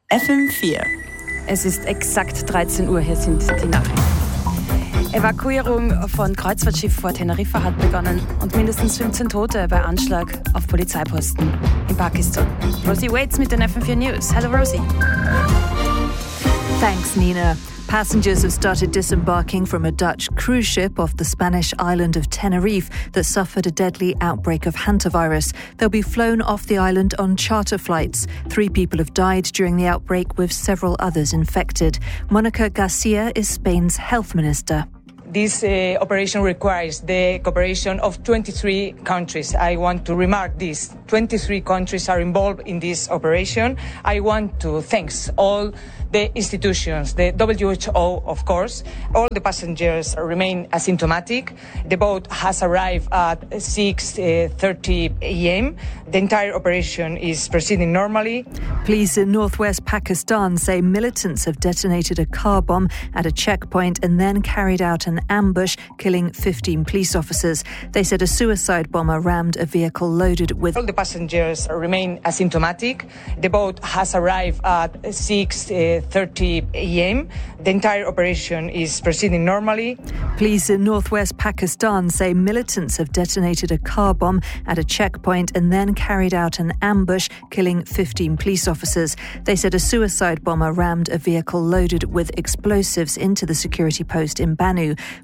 FM4. Es ist exakt 13 Uhr, hier sind die Nachrichten. Evakuierung von Kreuzfahrtschiff vor Teneriffa hat begonnen und mindestens 15 Tote bei Anschlag auf Polizeiposten in Pakistan. Rosie Waits mit den FM4 News. Hello Rosie. Thanks, Nina. Passengers have started disembarking from a Dutch cruise ship off the Spanish island of Tenerife that suffered a deadly outbreak of hantavirus. They'll be flown off the island on charter flights. 3 people have died during the outbreak, with several others infected. Monica Garcia is Spain's health minister. This operation requires the cooperation of 23 countries. I want to remark this. 23 countries are involved in this operation. I want to thank all the institutions, the WHO, of course. All the passengers remain asymptomatic. The boat has arrived at 6:30 a.m. The entire operation is proceeding normally. Police in northwest Pakistan say militants have detonated a car bomb at a checkpoint and then carried out an ambush, killing 15 police officers. They said a suicide bomber rammed a vehicle loaded with... All the passengers remain asymptomatic. The boat has arrived at 6:30 a.m. The entire operation is proceeding normally. Police in northwest Pakistan say militants have detonated a car bomb at a checkpoint and then carried out an ambush, killing 15 police officers. They said a suicide bomber rammed a vehicle loaded with explosives into the security post in Banu.